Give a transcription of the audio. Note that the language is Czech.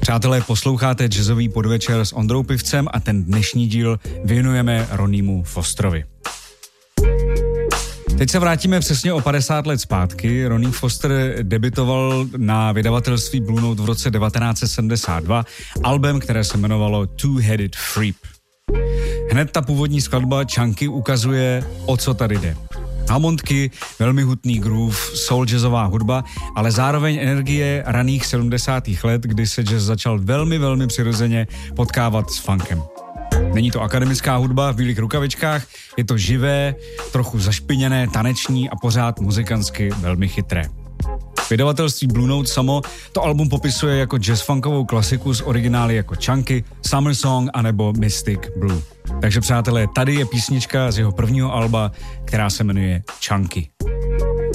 Přátelé, posloucháte jazzový podvečer s Ondrou Pivcem a ten dnešní díl věnujeme Ronniemu Fosterovi. Teď se vrátíme přesně o 50 let zpátky. Ronnie Foster debutoval na vydavatelství Blue Note v roce 1972 albem, které se jmenovalo Two-Headed Freep. Hned ta původní skladba Chunky ukazuje, o co tady jde. Hammondky, velmi hutný groove, soul jazzová hudba, ale zároveň energie raných 70. let, kdy se jazz začal velmi přirozeně potkávat s funkem. Není to akademická hudba v bílých rukavičkách, je to živé, trochu zašpiněné, taneční a pořád muzikantsky velmi chytré. Vydavatelství Blue Note samo to album popisuje jako jazzfunkovou klasiku s originály jako Chunky, Summer Song anebo Mystic Blue. Takže přátelé, tady je písnička z jeho prvního alba, která se jmenuje Chunky.